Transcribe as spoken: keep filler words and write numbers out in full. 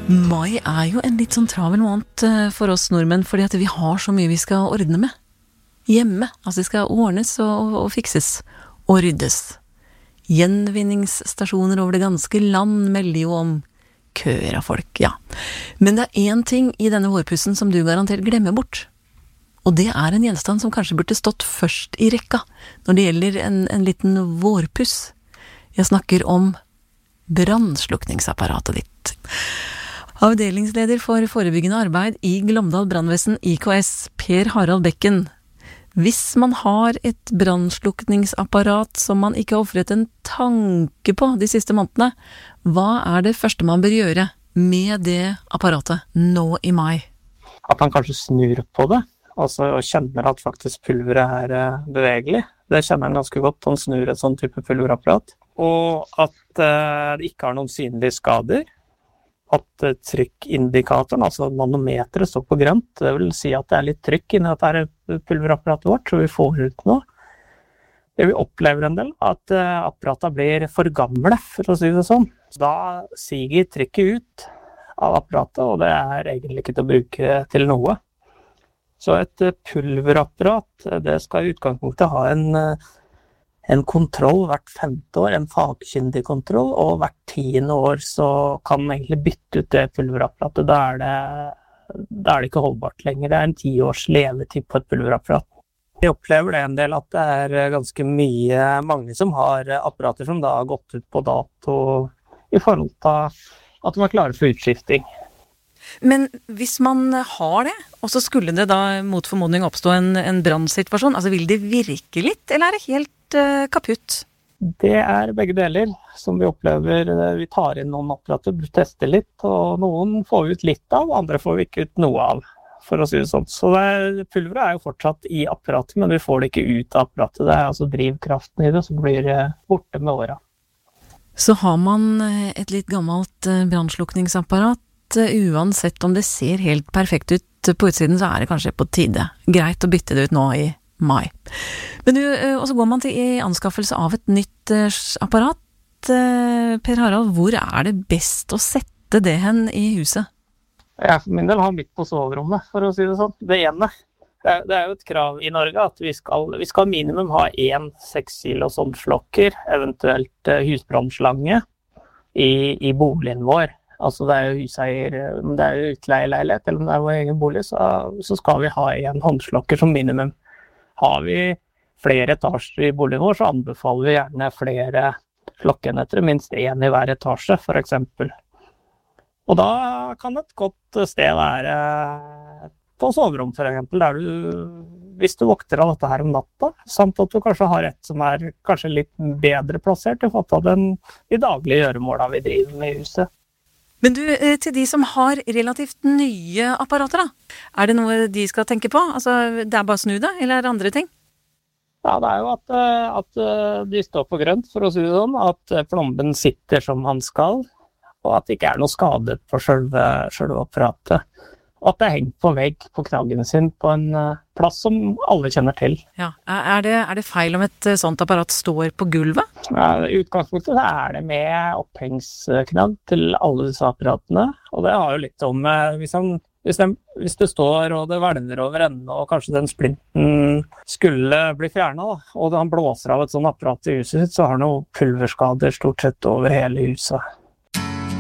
Mai er jo en litt sånn travel måned for oss nordmenn, fordi at vi har så mye vi skal ordne med. Hjemme, altså det skal ordnes og, og fikses, og ryddes. Gjenvinningsstasjoner over det ganske land melder jo om køer av folk, ja. Men det er en ting i denne vårpussen som du garantert glemmer bort. Og det er en gjenstand som kanskje burde stått først i rekka, når det gjelder en, en liten vårpuss. Jeg snakker om brannslukningsapparatet ditt. Avdelingsleder for forebyggende arbeid i Glåmdal Brannvesen I K S, Per Harald Bekken. Hvis man har et brannslukningsapparat som man ikke har offret en tanke på de siste månedene, hva er det første man bør gjøre med det apparatet nå i mai? At man kanskje snur på det, altså og kjenner at faktisk pulveret er bevegelig. Det kjenner han ganske godt, han snur et sånn type pulverapparat. Og at uh, det ikke har noen synlige skader. At uh, trykkindikatoren, altså manometeret, står på grønt. Det vil si at det er litt trykk inni dette pulverapparatet vårt, så vi får ut noe. Det vi opplever en del, at uh, apparatet blir for gamle, for å si det sånn. Da siger trykket ut av apparatet, og det er egentlig ikke til å bruke til noe. Så et uh, pulverapparat, det skal i utgangspunktet ha en... Uh, En kontroll hvert femte år, en fagkyndig kontroll, og hvert tiende år så kan man egentlig bytte ut det pulverapparatet. Da er det, da er det ikke holdbart lenger. Det er en ti års levetid på et pulverapparat. Jeg opplever det en del at det er ganske mye, mange som har apparater som da har gått ut på dato i forhold til at de er klare for utskifting. Men hvis man har det, og så skulle det da mot formodning oppstå en, en brannsituasjon, altså vil det virke litt, eller er det helt uh, kaputt? Det er begge deler som vi opplever. Vi tar inn noen apparater, tester litt, og noen får vi ut litt av, andre får vi ikke ut noe av, for å si det sånn. Så det, pulveret er jo fortsatt i apparatet, men vi får det ikke ut av apparatet. Det er altså drivkraften i det som blir borte med åra. Så har man et litt gammelt brannslukningsapparat, uansett om det ser helt perfekt ut på utsiden, så er det kanskje på tide. Greit å bytte det ut nå i mai. Men du, og så går man til i anskaffelse av et nytt apparat. Per Harald, hvor er det best å sette det hen i huset? Jeg for min del har midt på soverommet, for å si det sånn. Det ene. Det er, det er jo et krav i Norge at vi skal, vi skal minimum ha en seks kilo sånn slokker, eventuelt husbrannslange, i, i boligen vår. Altså det er jo huseier, om det er jo utleieleilighet eller om det er vår egen bolig, så, så skal vi ha en håndslokker som minimum. Har vi flere etasjer i boligen vår, så anbefaler vi gjerne flere slokkenheter, minst en i hver etasje, for eksempel. Og da kan et godt sted være på soverom, for eksempel, der du, hvis du vokter av dette her om natta, samt at du kanskje har et som er kanskje litt bedre plassert i forhold til den i daglige gjøremåla vi driver med i huset. Men du, til de som har relativt nye apparater da, er det noe de skal tenke på? Altså, det er bare snu det, eller er det andre ting? Ja, det er jo at, at de står på grønt, for å si det sånn, at plomben sitter som han skal, og at det ikke er noe skadet på selve, selve apparatet. Og at det er hengt på vegg på knaggen sin på en plass som alle kjenner til. Ja, er det, er det feil om et sånt apparat står på gulvet? Ja, i utgangspunktet er det med opphengsknagg til alle disse apparatene. Og det har jo litt om, hvis, han, hvis, den, hvis det står og det hvelver over enden, og kanskje den splinten skulle bli fjernet, da, og han blåser av et sånt apparat i huset sitt, så har han jo pulverskader stort sett over hele huset.